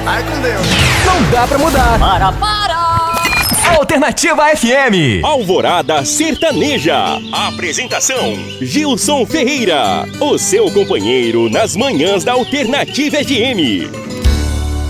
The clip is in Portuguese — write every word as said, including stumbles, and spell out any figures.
Vai com Deus. Não dá pra mudar. Para, para! Alternativa F M. Alvorada Sertaneja. Apresentação: Gilson Ferreira, o seu companheiro nas manhãs da Alternativa F M.